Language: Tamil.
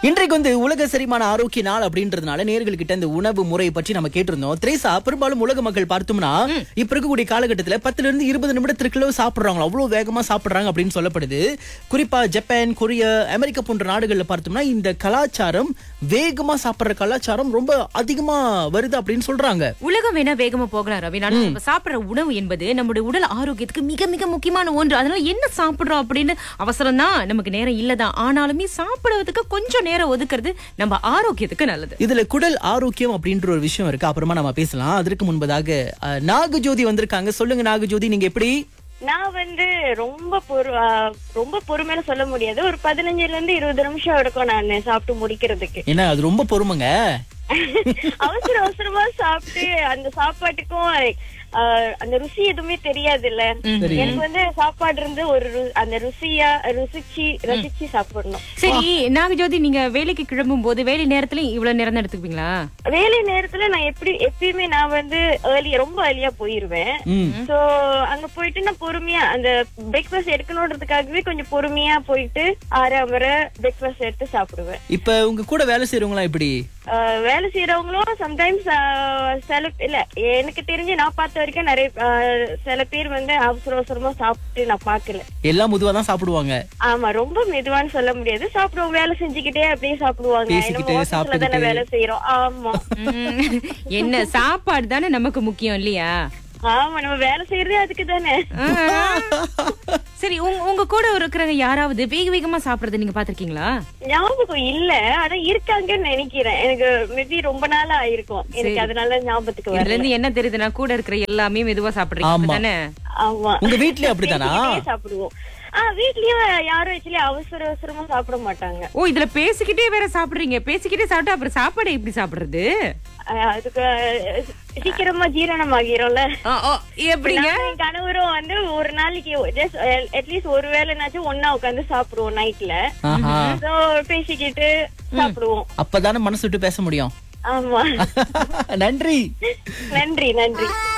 இன்றைக்கு உலக செரிமான ஆரோக்கிய நாள் அப்படின்றதுனால நேயர்கள்கிட்ட இந்த உணவு முறை பற்றி நம்ம கேட்டிருந்தோம். திரேசா, பெரும்பாலும் உலக மக்கள் பார்த்தோம்னா இப்ப இருக்கக்கூடிய காலகட்டத்துல 10 இருந்து 20 நிமிடத்திற்குள்ள சாப்பிடுறாங்க, அவ்வளவு வேகமா சாப்பிடுறாங்க அப்படின்னு சொல்லப்படுது. குறிப்பா ஜப்பான், கொரியா, அமெரிக்கா போன்ற நாடுகள்ல பார்த்தோம்னா இந்த கலாச்சாரம், வேகமா சாப்பிடுற கலாச்சாரம் ரொம்ப அதிகமா வருது அப்படின்னு சொல்றாங்க. உலகம் வேணா வேகமா போகலாம் ரவி, ஆனா நம்ம சாப்பிடுற உணவு என்பது நம்முடைய உடல் ஆரோக்கியத்துக்கு மிக மிக முக்கியமான ஒன்று. அதனால என்ன சாப்பிடுறோம் அப்படின்னு அவசரம் தான், நமக்கு நேரம் இல்லதான், ஆனாலுமே சாப்பிடுறதுக்கு கொஞ்சம் நேரம் ஒதுக்குறது நம்ம ஆரோக்கியத்துக்கு நல்லது. இதுல குடல் ஆரோக்கியம் அப்படின்ற ஒரு விஷயம் இருக்கு, அப்புறமா நம்ம பேசலாம். அதற்கு முன்பதாக நாகஜோதி வந்திருக்காங்க. சொல்லுங்க நாகஜோதி, நீங்க எப்படி? நான் ரொம்ப பொறுமையில சொல்ல முடியாது. ஒரு 15ல இருந்து 20 நிமிஷம் எடுக்கும் நான் சாப்பிட்டு முடிக்கிறதுக்கு. என்ன அது ரொம்ப பொறுமைங்க. அவசர அவசரமா சாப்பிட்டு அந்த சாப்பாட்டுக்கும் அந்த ருசி எதுவுமே தெரியாது இல்ல. எனக்கு சாப்பாடு இருந்து ஒரு அந்த ரசிச்சு சாப்பிடணும். சரி நாகஜோதி, நீங்க வேலைக்கு கிளம்பும் போது வேலை நேரத்துல இவ்வளவு நேரம் தான் எடுத்துக்குவீங்களா? வேலை நேரத்துல நான் எப்பயுமே நான் ரொம்ப ஏர்லியா போயிருவேன். சோ அங்க போயிட்டு நான் பொறுமையா அந்த பிரேக்ஃபாஸ்ட் எடுக்கணும்ன்றதுக்காகவே கொஞ்சம் பொறுமையா போயிட்டு 6 பிரேக்ஃபாஸ்ட் எடுத்து சாப்பிடுவேன். இப்ப உங்க கூட வேலை செய்யறவங்களா எப்படி? வேலை செய்யறவங்களும் சம்டைம்ஸ் இல்ல, எனக்கு தெரிஞ்சு நான் பார்த்த வரைக்கும் நிறைய சில பேர் அவசர அவசரமா சாப்பிட்டு நான் பாக்கல. எல்லாம் மெதுவா தான் சாப்பிடுவாங்க. ஆமா, ரொம்ப மெதுவான்னு சொல்ல முடியாது. சாப்பிடுவோம், வேலை செஞ்சுக்கிட்டே அப்படியே சாப்பிடுவாங்க. வேலை செய்யறோம். ஆமா, என்ன சாப்பாடு தானே நமக்கு முக்கியம் இல்லையா? ஆமா, நம்ம வேலை செய்யறதே அதுக்கு தானே. சரி, உங்க கூட இருக்கிறவங்க யாராவது வேக வேகமா சாப்பிடுறது நீங்க பாத்திருக்கீங்களா? ஞாபகம் இல்ல, ஆனா இருக்காங்கன்னு நினைக்கிறேன். எனக்கு மேபி ரொம்ப நாளா ஆயிருக்கும் எனக்கு, அதனால ஞாபகத்துக்கு வரல. இதுல இருந்து என்ன தெரியுதுன்னா, கூட இருக்கிற எல்லாமே மெதுவா சாப்பிடுறீங்க தானே? ஆமா. உங்க வீட்லயே அப்படித்தானா? சாப்பிடுவோம். வீட்லயும் யாரும் ஆக்சுவலி அவசர அவசரமா சாப்பிட மாட்டாங்க. ஓ, இதுல பேசிக்கிட்டே வேற சாப்பிடுறீங்க. பேசிக்கிட்டே சாப்பிட்டா அப்புறம் சாப்பாடு எப்படி சாப்பிடுறது? அதுக்கு சீக்கிரமா ஜீரணம் ஆகிரும்ல. எப்படிங்க? கணவரும் ஒரு நாளைக்கு அட்லீஸ்ட் ஒரு வேளைனாச்சும் ஒன்னா உட்காந்து சாப்பிடுவோம் நைட்ல. பேசிக்கிட்டு சாப்பிடுவோம். அப்பதானே மனசு விட்டு பேச முடியும். ஆமா. நன்றி நன்றி நன்றி.